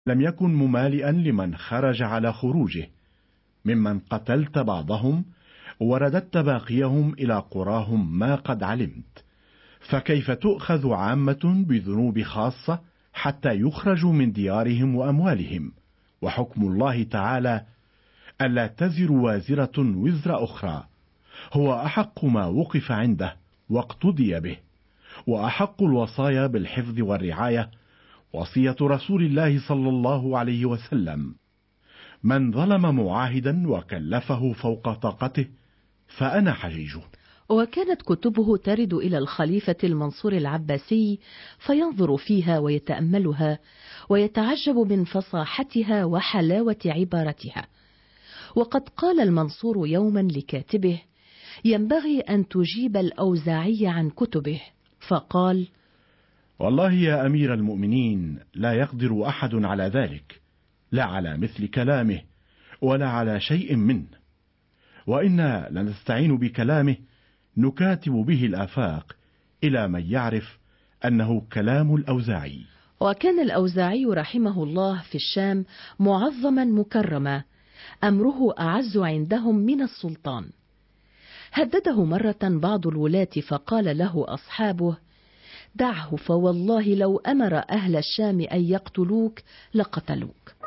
لم يكن ممالئا لمن خرج على خروجه، ممن قتلت بعضهم ورددت باقيهم إلى قراهم ما قد علمت، فكيف تؤخذ عامة بذنوب خاصة حتى يخرجوا من ديارهم وأموالهم؟ وحكم الله تعالى ألا تزر وازرة وزر أخرى هو أحق ما وقف عنده واقتضي به، وأحق الوصايا بالحفظ والرعاية وصية رسول الله صلى الله عليه وسلم: من ظلم معاهدا وكلفه فوق طاقته فأنا حجيجه. وكانت كتبه ترد إلى الخليفة المنصور العباسي فينظر فيها ويتأملها ويتعجب من فصاحتها وحلاوة عبارتها. وقد قال المنصور يوما لكاتبه: ينبغي أن تجيب الأوزاعي عن كتبه، فقال: والله يا أمير المؤمنين لا يقدر أحد على ذلك، لا على مثل كلامه ولا على شيء منه، وإنا لنستعين بكلامه نكاتب به الآفاق إلى من يعرف أنه كلام الأوزاعي. وكان الأوزاعي رحمه الله في الشام معظما مكرما، أمره أعز عندهم من السلطان. هدده مرة بعض الولاة فقال له أصحابه: دعه فوالله لو أمر أهل الشام أن يقتلوك لقتلوك.